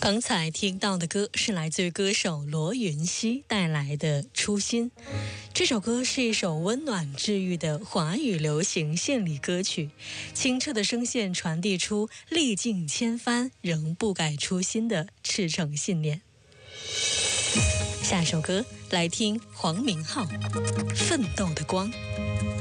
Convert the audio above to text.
刚才听到的歌是来自于歌手罗云熙带来的《初心》。这首歌是一首温暖治愈的华语流行献礼歌曲，清澈的声线传递出历尽千帆仍不改初心的赤诚信念。下首歌来听黄明昊《奋斗的光》。